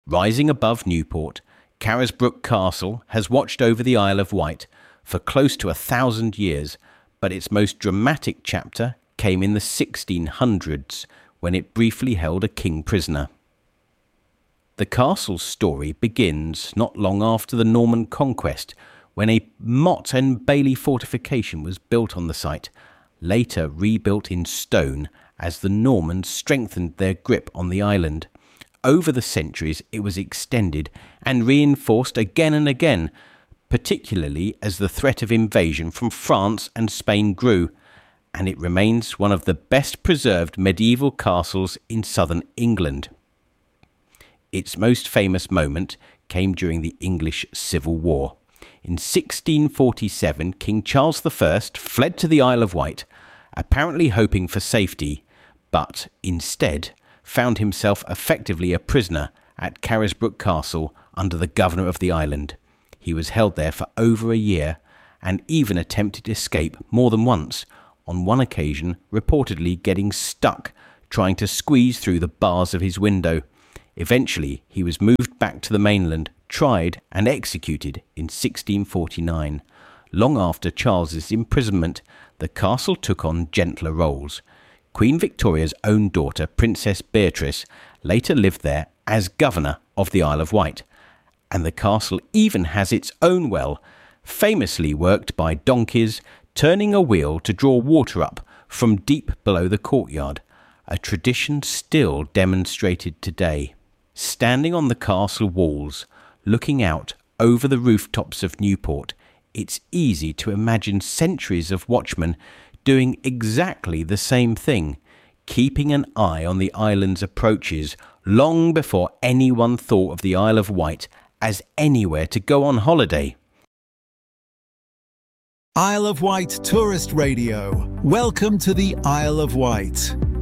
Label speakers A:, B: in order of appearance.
A: Rising above Newport, Carisbrooke Castle has watched over the Isle of Wight for close to 1,000 years, but its most dramatic chapter came in the 1600s when it briefly held a king prisoner. The castle's story begins not long after the Norman conquest, when a Motte and Bailey fortification was built on the site, later rebuilt in stone as the Normans strengthened their grip on the island. Over the centuries it was extended and reinforced again and again, particularly as the threat of invasion from France and Spain grew, and it remains one of the best preserved medieval castles in southern England. Its most famous moment came during the English Civil War. In 1647, King Charles I fled to the Isle of Wight, apparently hoping for safety, but instead found himself effectively a prisoner at Carisbrooke Castle under the governor of the island. He was held there for over a year and even attempted escape more than once, on one occasion reportedly getting stuck trying to squeeze through the bars of his window. Eventually he was moved back to the mainland, tried and executed in 1649. Long after Charles's imprisonment, the castle took on gentler roles. Queen Victoria's own daughter, Princess Beatrice, later lived there as governor of the Isle of Wight, and the castle even has its own well, famously worked by donkeys turning a wheel to draw water up from deep below the courtyard, a tradition still demonstrated today. Standing on the castle walls, looking out over the rooftops of Newport, it's easy to imagine centuries of watchmen doing exactly the same thing, keeping an eye on the island's approaches long before anyone thought of the Isle of Wight as anywhere to go on holiday.
B: Isle of Wight Tourist Radio. Welcome to the Isle of Wight.